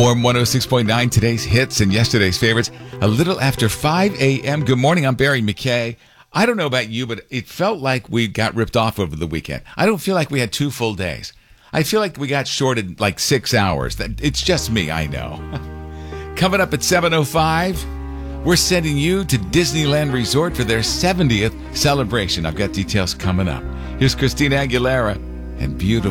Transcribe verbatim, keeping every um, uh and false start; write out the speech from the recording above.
Warm one oh six point nine, today's hits and yesterday's favorites. A little after five a.m. Good morning, I'm Barry McKay. I don't know about you, but it felt like we got ripped off over the weekend. I don't feel like we had two full days. I feel like we got shorted like six hours. It's just me, I know. Coming up at seven oh five, we're sending you to Disneyland Resort for their seventieth celebration. I've got details coming up. Here's Christina Aguilera and Beautiful.